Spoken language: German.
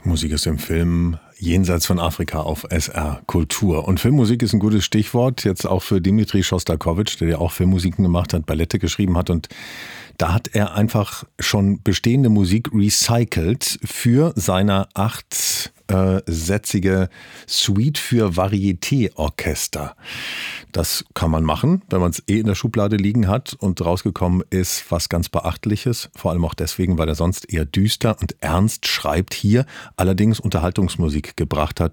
Musik ist im Film jenseits von Afrika auf SR Kultur. Und Filmmusik ist ein gutes Stichwort, jetzt auch für Dimitri Schostakowitsch, der ja auch Filmmusiken gemacht hat, Ballette geschrieben hat. Und da hat er einfach schon bestehende Musik recycelt für seine 8-sätzige Suite für Varieté-Orchester. Das kann man machen, wenn man es in der Schublade liegen hat, und rausgekommen ist was ganz Beachtliches, vor allem auch deswegen, weil er sonst eher düster und ernst schreibt, hier allerdings Unterhaltungsmusik gebracht hat